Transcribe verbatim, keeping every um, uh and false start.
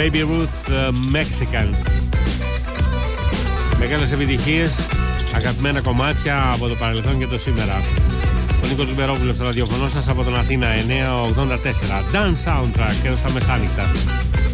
Baby Ruth Mexican. Μεγάλες επιτυχίες, αγαπημένα κομμάτια από το παρελθόν και το σήμερα. Ο Νίκος Λιμπερόπουλος στο ραδιοφωνό σας από τον Αθήνα εννιακόσια ογδόντα τέσσερα. Dance Soundtrack εδώ στα μεσάνυχτα.